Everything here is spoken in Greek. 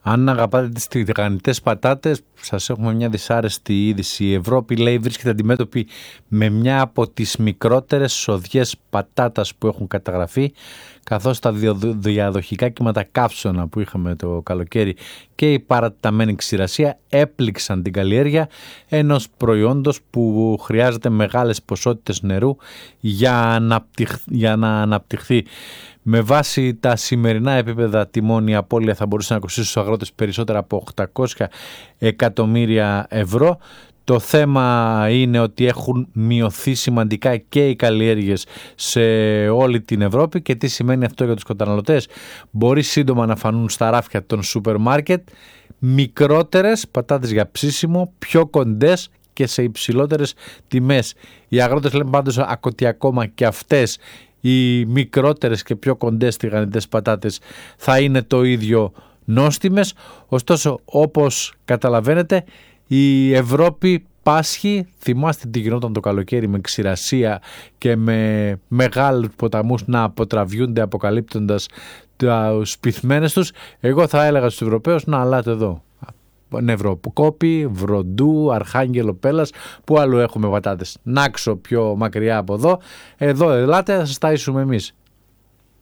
Αν αγαπάτε τις τηγανιτές πατάτες, σας έχουμε μια δυσάρεστη είδηση. Η Ευρώπη, λέει, βρίσκεται αντιμέτωπη με μια από τις μικρότερες σοδιές πατάτας που έχουν καταγραφεί, καθώς τα διαδοχικά κύματα καύσωνα που είχαμε το καλοκαίρι και η παρατεταμένη ξηρασία έπληξαν την καλλιέργεια ενός προϊόντος που χρειάζεται μεγάλες ποσότητες νερού για να αναπτυχθεί. Με βάση τα σημερινά επίπεδα τιμών, η απώλεια θα μπορούσε να κοστίσει στους αγρότες περισσότερα από 800 εκατομμύρια ευρώ. Το θέμα είναι ότι έχουν μειωθεί σημαντικά και οι καλλιέργειες σε όλη την Ευρώπη. Και τι σημαίνει αυτό για τους καταναλωτές? Μπορεί σύντομα να φανούν στα ράφια των σούπερ μάρκετ μικρότερες πατάτες για ψήσιμο, πιο κοντές και σε υψηλότερες τιμές. Οι αγρότες λένε πάντως ότι ακόμα και αυτές οι μικρότερες και πιο κοντές τηγανιτές πατάτες θα είναι το ίδιο νόστιμες. Ωστόσο, όπως καταλαβαίνετε, η Ευρώπη πάσχει. Θυμάστε τι γινόταν το καλοκαίρι με ξηρασία και με μεγάλους ποταμούς να αποτραβιούνται αποκαλύπτοντας τους πυθμένες τους. Εγώ θα έλεγα στους Ευρωπαίους να αλάτε εδώ. Νευροκόπη, Βροντού, Αρχάγγελο, Πέλας, που άλλο έχουμε πατάτες? Νάξο πιο μακριά από εδώ. Εδώ ελάτε, θα σας ταΐσουμε εμείς.